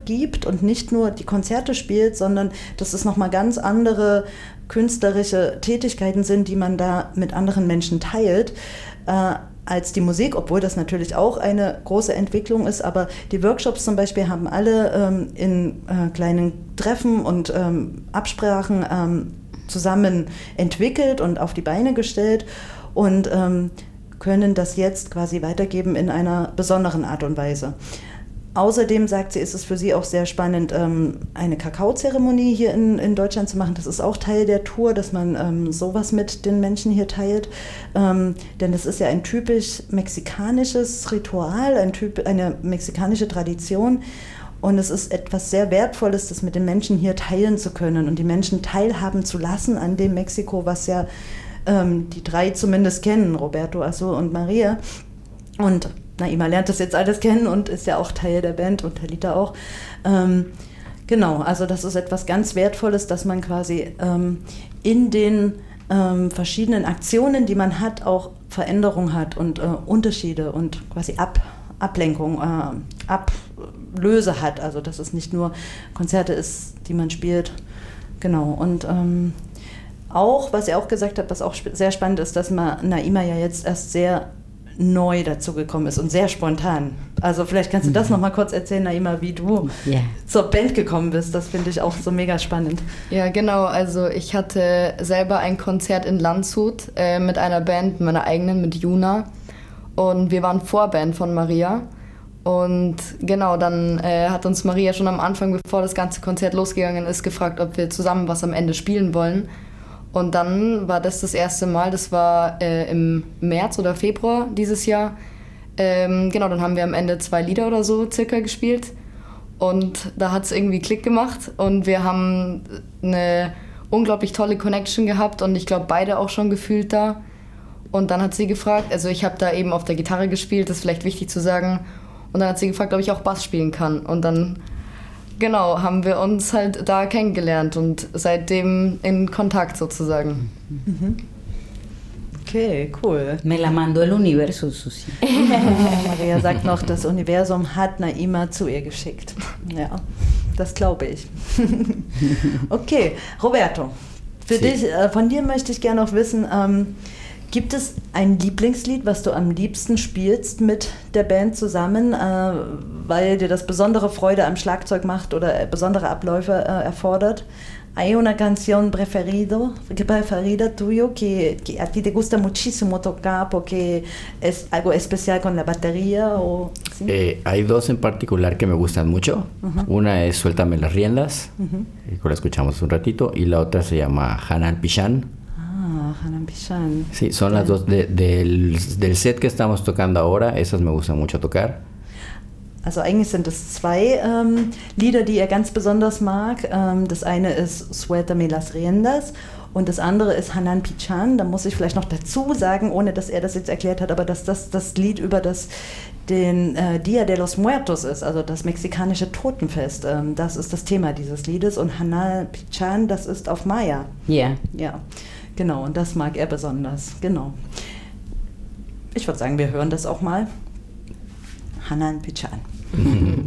gibt und nicht nur die Konzerte spielt, sondern dass es nochmal ganz andere künstlerische Tätigkeiten sind, die man da mit anderen Menschen teilt, als die Musik, obwohl das natürlich auch eine große Entwicklung ist, aber die Workshops zum Beispiel haben alle in kleinen Treffen und Absprachen zusammen entwickelt und auf die Beine gestellt und können das jetzt quasi weitergeben in einer besonderen Art und Weise. Außerdem, sagt sie, ist es für sie auch sehr spannend, eine Kakaozeremonie hier in Deutschland zu machen. Das ist auch Teil der Tour, dass man sowas mit den Menschen hier teilt. Denn das ist ja ein typisch mexikanisches Ritual, eine mexikanische Tradition. Und es ist etwas sehr Wertvolles, das mit den Menschen hier teilen zu können und die Menschen teilhaben zu lassen an dem Mexiko, was ja die drei zumindest kennen, Roberto, Azul und Maria. Und Naima lernt das jetzt alles kennen und ist ja auch Teil der Band und Talita auch. Genau, also das ist etwas ganz Wertvolles, dass man quasi in den verschiedenen Aktionen, die man hat, auch Veränderung hat und Unterschiede und quasi Ablenkung, Ablöse hat. Also dass es nicht nur Konzerte ist, die man spielt. Genau, und auch, was ihr auch gesagt habt, was auch sehr spannend ist, dass Naima ja jetzt erst sehr neu dazu gekommen ist und sehr spontan. Also vielleicht kannst du das noch mal kurz erzählen, Naima, wie du zur Band gekommen bist. Das finde ich auch so mega spannend. Ja, genau. Also ich hatte selber ein Konzert in Landshut mit einer Band, meiner eigenen, mit Juna. Und wir waren Vorband von Maria. Und genau, dann hat uns Maria schon am Anfang, bevor das ganze Konzert losgegangen ist, gefragt, ob wir zusammen was am Ende spielen wollen. Und dann war das erste Mal, das war im März oder Februar dieses Jahr. Genau, dann haben wir am Ende 2 Lieder oder so circa gespielt. Und da hat es irgendwie Klick gemacht und wir haben eine unglaublich tolle Connection gehabt und ich glaube beide auch schon gefühlt da. Und dann hat sie gefragt, also ich habe da eben auf der Gitarre gespielt, das ist vielleicht wichtig zu sagen. Und dann hat sie gefragt, ob ich auch Bass spielen kann. Und dann genau, haben wir uns halt da kennengelernt und seitdem in Kontakt sozusagen. Okay, cool. Me la mandó el universo, Susi. Maria sagt noch, das Universum hat Naima zu ihr geschickt. Ja, das glaube ich. Okay, Roberto, von dir möchte ich gerne noch wissen, gibt es ein Lieblingslied, was du am liebsten spielst mit der Band zusammen, weil dir das besondere Freude am Schlagzeug macht oder besondere Abläufe erfordert? ¿Hay una canción preferida tuyo que a ti te gusta muchísimo tocar porque es algo especial con la batería? O, ¿sí? Hay dos en particular que me gustan mucho. Una es Suéltame las riendas, que la escuchamos un ratito, y la otra se llama Hanan Pishan. Hanan Pishan. Sí, son las dos del set que estamos tocando ahora, esas me gustan mucho tocar. Also eigentlich sind es 2 Lieder, die er ganz besonders mag. Das eine ist Suéltame las riendas und das andere ist Hanan Pishan. Da muss ich vielleicht noch dazu sagen, ohne dass er das jetzt erklärt hat, aber dass das Lied über den Dia de los Muertos ist, also das mexikanische Totenfest. Das ist das Thema dieses Liedes und Hanan Pishan, das ist auf Maya. Ja. Ja. Genau, und das mag er besonders. Genau. Ich würde sagen, wir hören das auch mal. Hanan Pishan.